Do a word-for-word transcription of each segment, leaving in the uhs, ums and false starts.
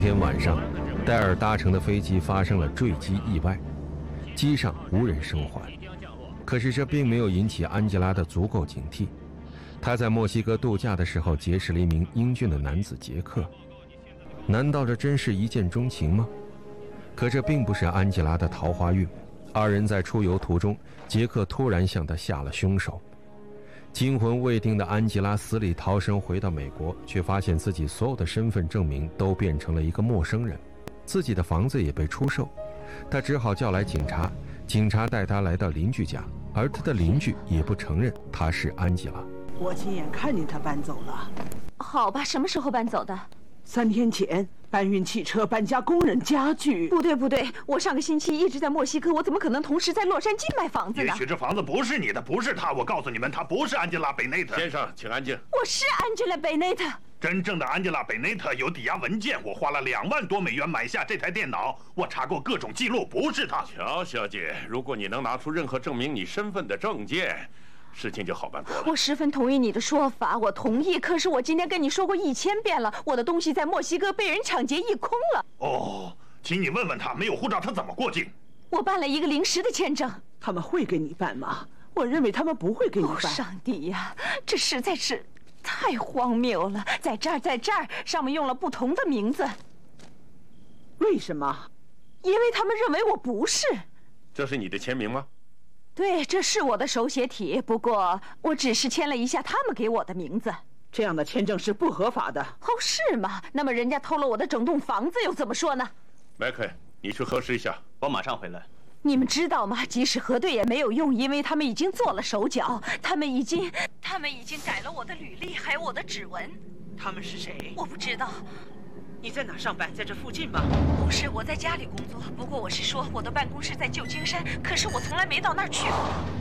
天晚上，戴尔搭乘的飞机发生了坠机意外，机上无人生还。可是这并没有引起安吉拉的足够警惕。她在墨西哥度假的时候结识了一名英俊的男子杰克，难道这真是一见钟情吗？可这并不是安吉拉的桃花运。二人在出游途中，杰克突然向她下了凶手。惊魂未定的安吉拉死里逃生回到美国，却发现自己所有的身份证明都变成了一个陌生人，自己的房子也被出售。她只好叫来警察，警察带她来到邻居家，而她的邻居也不承认她是安吉拉。 我亲眼看见她搬走了。 好吧，什么时候搬走的？ 三天前，搬运汽车、搬家工人、家具。 不对不对，我上个星期一直在墨西哥，我怎么可能同时在洛杉矶买房子呢？ 也许这房子不是你的，不是他。我告诉你们，他不是安吉拉·贝内特。 先生，请安静。 我是安吉拉·贝内特。 真正的安吉拉·贝内特有抵押文件，我花了两万多美元买下这台电脑，我查过各种记录，不是他。 乔小姐，如果你能拿出任何证明你身份的证件，事情就好办多了。 我十分同意你的说法，我同意。可是我今天跟你说过一千遍了，我的东西在墨西哥被人抢劫一空了。 哦，请你问问他，没有护照他怎么过境？ 我办了一个临时的签证。 他们会给你办吗？我认为他们不会给你办。 哦，上帝呀，这实在是太荒谬了！在这儿，在这儿，上面用了不同的名字。 为什么？ 因为他们认为我不是。 这是你的签名吗？ 对，这是我的手写体，不过我只是签了一下他们给我的名字。 这样的签证是不合法的。 哦，是吗？那么人家偷了我的整栋房子又怎么说呢？ 麦克，你去核实一下， 我马上回来。 你们知道吗？即使核对也没有用，因为他们已经做了手脚，他们已经，他们已经改了我的履历，还有我的指纹。 他们是谁？ 我不知道。 你在哪上班？在这附近吗？ 不是，我在家里工作。不过我是说，我的办公室在旧金山，可是我从来没到那儿去过。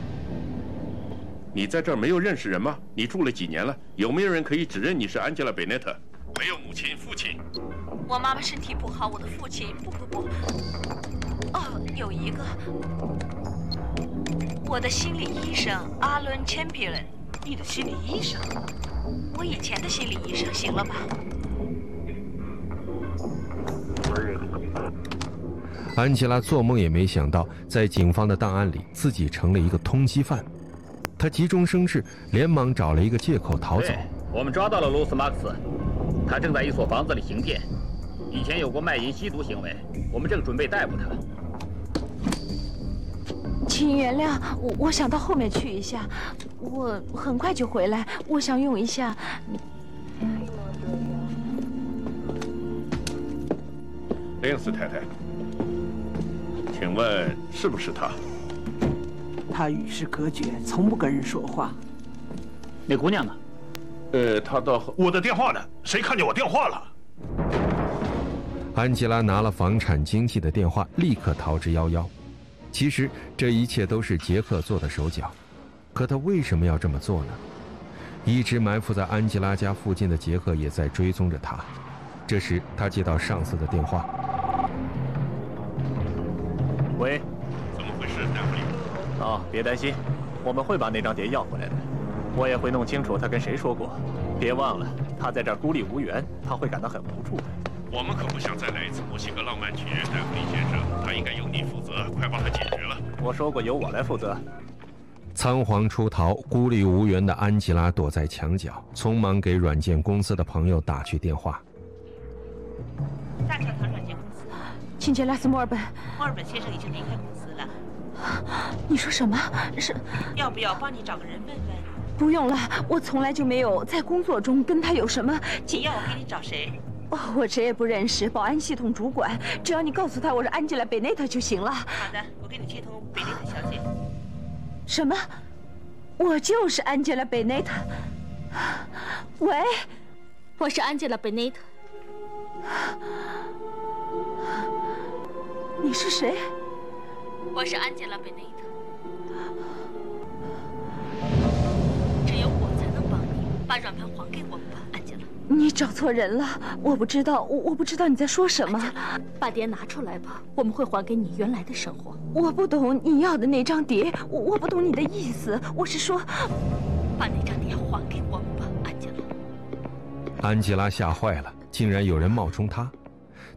你在这儿没有认识人吗？你住了几年了？有没有人可以指认你是安吉拉·贝内特？没有母亲、父亲？ 我妈妈身体不好，我的父亲……不不不，哦，有一个，我的心理医生阿伦·钱比伦。 你的心理医生？ 我以前的心理医生，行了吧？ 安吉拉做梦也没想到，在警方的档案里，自己成了一个通缉犯。他急中生智，连忙找了一个借口逃走。 我们抓到了卢斯·马克斯，他正在一所房子里行骗，以前有过卖淫吸毒行为，我们正准备逮捕他。 请原谅，我我想到后面去一下，我很快就回来，我想用一下。 林斯太太，请问是不是他？ 他与世隔绝，从不跟人说话。 那姑娘呢？ 呃，她到我的电话呢？谁看见我电话了？ 安吉拉拿了房产经纪的电话，立刻逃之夭夭。其实这一切都是杰克做的手脚，可他为什么要这么做呢？一直埋伏在安吉拉家附近的杰克也在追踪着他。这时他接到上司的电话。 喂， 怎么回事，戴弗里？ 哦，别担心，我们会把那张碟要回来的。我也会弄清楚他跟谁说过。别忘了，他在这儿孤立无援，他会感到很无助的。 我们可不想再来一次墨西哥浪漫剧，戴弗里先生，他应该由你负责，快把他解决了。 我说过由我来负责。 仓皇出逃、孤立无援的安吉拉躲在墙角，匆忙给软件公司的朋友打去电话。 大教堂软件公司， 请见拉斯·墨尔本。 墨尔本先生已经离开公司了。 你说什么？是？ 要不要帮你找个人问问？ 不用了，我从来就没有在工作中跟他有什么。 你要我给你找谁？ 哦，我谁也不认识，保安系统主管。只要你告诉他我是安吉拉·贝内特就行了。 好的，我给你接通贝内特小姐。 什么？我就是安吉拉·贝内特。喂， 我是安吉拉·贝内特。 你是谁？ 我是安吉拉·贝内特。只有我才能帮你，把软盘还给我们吧，安吉拉。 你找错人了，我不知道，我我不知道你在说什么。 把碟拿出来吧，我们会还给你原来的生活。 我不懂你要的那张碟，我我不懂你的意思。我是说， 把那张碟还给我们吧，安吉拉。 安吉拉吓坏了，竟然有人冒充她。